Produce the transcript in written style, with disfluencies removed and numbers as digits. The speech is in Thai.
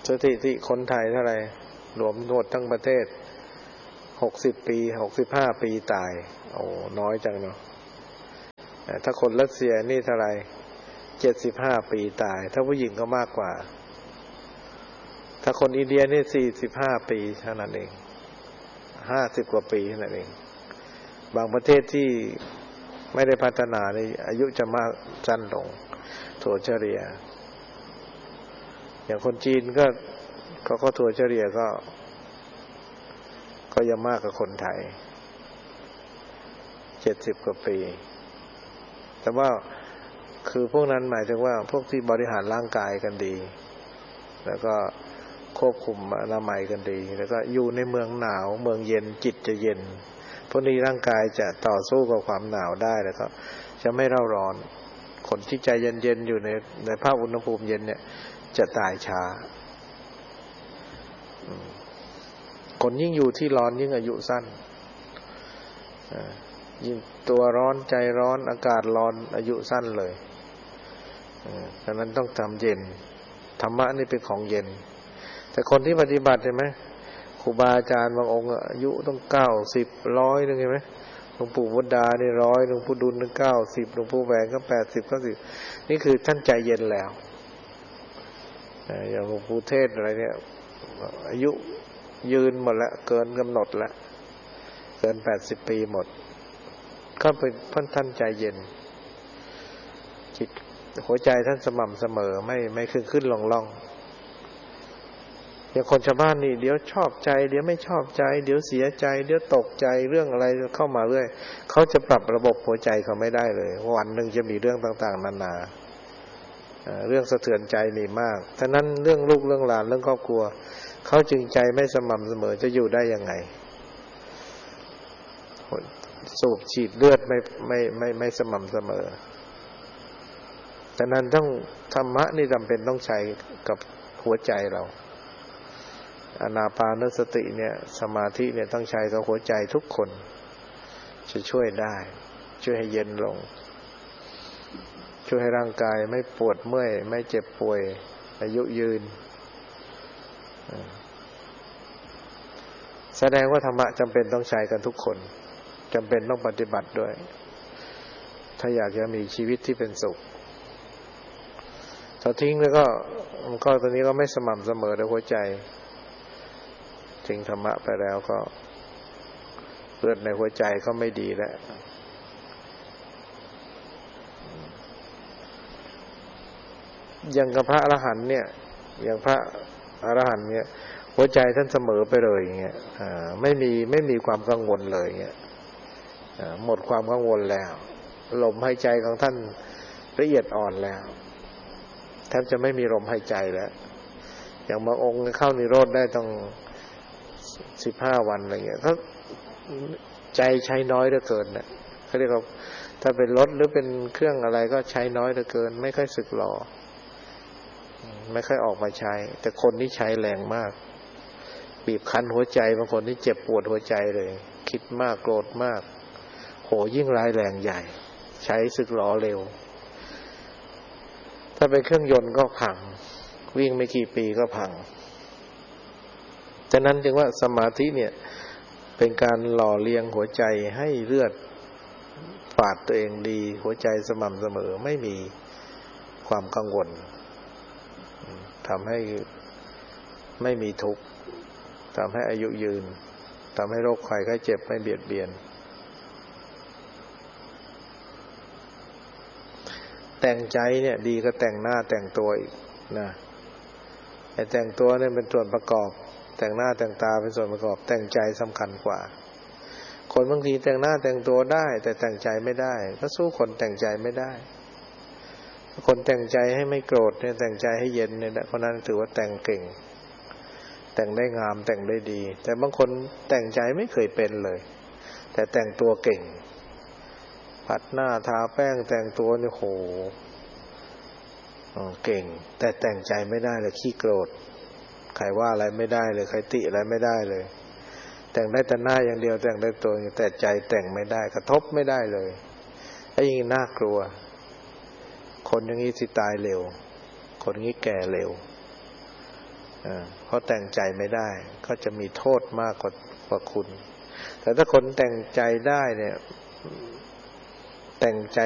สถิติคนไทยเท่าไหร่รวมหมดทั้งประเทศ60 ปี65 ปีตายโอ้น้อยจังเนาะถ้าคนรัสเซียนี่เท่าไหร่75 ปีตายถ้าผู้หญิงก็มากกว่าถ้าคนอินเดียนี่45 ปีเท่านั้นเอง50 กว่าปีเท่านั้นเองบางประเทศที่ไม่ได้พัฒนาในอายุจะมากสั้นลงถั่วเฉลี่ยอย่างคนจีนก็ถั่วเฉลี่ยก็ยังมากกว่าคนไทย70 กว่าปีแต่ว่าคือพวกนั้นหมายถึงว่าพวกที่บริหารร่างกายกันดีแล้วก็ควบคุมอนามัยกันดีแล้วก็อยู่ในเมืองหนาวเมืองเย็นจิตจะเย็นพวกนี้ร่างกายจะต่อสู้กับความหนาวได้แล้วก็จะไม่เร่าร้อนคนที่ใจเย็นๆอยู่ในภาพอุณหภูมิเย็นเนี่ยจะตายช้าคนยิ่งอยู่ที่ร้อนยิ่งอายุสั้นยิ่งตัวร้อนใจร้อนอากาศร้อนอายุสั้นเลยดังนั้นต้องทำเย็นธรรมะนี่เป็นของเย็นแต่คนที่ปฏิบัติเห็นไหมครูบาอาจารย์บางองค์อายุต้อง90 100นึงเห็นไหมหลวงปู่วัดดานี่100หลวงปู่ดุล90หลวงปู่แหวนก็80 90นี่คือท่านใจเย็นแล้วอย่างหลวงปู่เทศอะไรเนี่ยอายุยืนหมดแล้วเกินกำหนดแล้วเกิน80 ปีหมดก็เป็นเพราะท่านใจเย็นจิตหัวใจท่านสม่ำเสมอไม่ขึ้นลงอย่างคนชาวบ้านนี่เดี๋ยวชอบใจเดี๋ยวไม่ชอบใจเดี๋ยวเสียใจเดี๋ยวตกใจเรื่องอะไรเข้ามาเรื่อยเขาจะปรับระบบหัวใจเขาไม่ได้เลยวันหนึ่งจะมีเรื่องต่างๆนานาเรื่องสะเทือนใจมีมากฉะนั้นเรื่องลูกเรื่องหลานเรื่องครอบครัวเขาจึงใจไม่สม่ำเสมอจะอยู่ได้ยังไงสูบฉีดเลือดไม่สม่ำเสมอฉะนั้นต้องธรรมะนี่จำเป็นต้องใช้กับหัวใจเราอานาปานสติเนี่ยสมาธิเนี่ยต้องใช้กับหัวใจทุกคนจะช่วยได้ช่วยให้เย็นลงช่วยให้ร่างกายไม่ปวดเมื่อยไม่เจ็บป่วยอายุยืนแสดงว่าธรรมะจำเป็นต้องใช้กันทุกคนจำเป็นต้องปฏิบัติด้วยถ้าอยากจะมีชีวิตที่เป็นสุขถ้าทิ้งแล้วก็ตอนนี้ก็ไม่สม่ำเสมอในหัวใจทิ้งธรรมะไปแล้วก็เลือดในหัวใจก็ไม่ดีแล้วอย่างกับพระอรหันต์เนี่ยอย่างพระอรหันต์เนี่ยหัวใจท่านเสมอไปเลยอย่างเงี้ยไม่มีความกังวลเลยอย่างเงี้ยหมดความกังวลแล้วลมหายใจของท่านละเอียดอ่อนแล้วแทบจะไม่มีลมหายใจแล้วอย่างบางองค์เข้านิโรธได้ต้อง15 วันอะไรเงี้ยเขาใจใช้น้อยเหลือเกินนะเขาเรียกว่าถ้าเป็นรถหรือเป็นเครื่องอะไรก็ใช้น้อยเหลือเกินไม่ค่อยสึกหรอไม่ค่อยออกมาใช้แต่คนที่ใช้แรงมากบีบคั้นหัวใจบางคนที่เจ็บปวดหัวใจเลยคิดมากโกรธมากโหยิ่งร้ายแรงใหญ่ใช้สึกหรอเร็วถ้าเป็นเครื่องยนต์ก็พังวิ่งไม่กี่ปีก็พังฉะนั้นจึงว่าสมาธิเนี่ยเป็นการหล่อเลี้ยงหัวใจให้เลือดฝาดตัวเองดีหัวใจสม่ำเสมอไม่มีความกังวลทำให้ไม่มีทุกข์ทำให้อายุยืนทำให้โรคภัยไข้เจ็บไม่เบียดเบียนแต่งใจเนี่ยดีก็แต่งหน้าแต่งตัวอีกนะไอ้แต่งตัวเนี่ยเป็นส่วนประกอบแต่งหน้าแต่งตาเป็นส่วนประกอบแต่งใจสำคัญกว่าคนบางทีแต่งหน้าแต่งตัวได้แต่แต่งใจไม่ได้ก็สู้คนแต่งใจไม่ได้คนแต่งใจให้ไม่โกรธเนี่ยแต่งใจให้เย็นเนี่ยคนนั้นถือว่าแต่งเก่งแต่งได้งามแต่งได้ดีแต่บางคนแต่งใจไม่เคยเป็นเลยแต่แต่งตัวเก่งผัดหน้าทาแป้งแต่งตัวนี่โหเก่งแต่แต่งใจไม่ได้เลยขี้โกรธใครว่าอะไรไม่ได้เลยใครติอะไรไม่ได้เลยแต่งได้แต่หน้าอย่างเดียวแต่งได้ตัวแต่ใจแต่งไม่ได้กระทบไม่ได้เลยไอ้ยิ่งน่ากลัวคนอย่างนี้สิตายเร็วคนนี้แก่เร็วเพราะแต่งใจไม่ได้ก็จะมีโทษมากกว่าคุณแต่ถ้าคนแต่งใจได้เนี่ยแต่งใจ